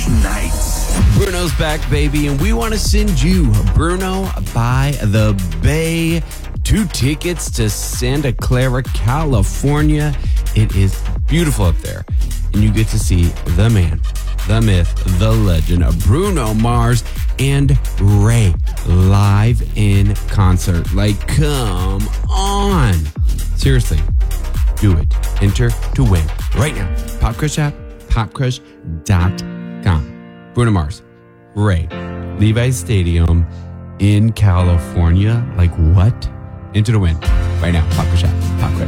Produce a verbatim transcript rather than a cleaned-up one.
nights. Bruno's back, baby, and we want to send you Bruno by the Bay. Two tickets to Santa Clara, California. It is beautiful up there, and you get to see the man, the myth, the legend of Bruno Mars and Ray live in concert. Like, come on. Seriously, do it. Enter to win right now. Pop Crush app, pop crush dot com. Bruno Mars, Ray, Levi's Stadium in California. Like, what? Enter to win right now. Pop Crush app, pop crush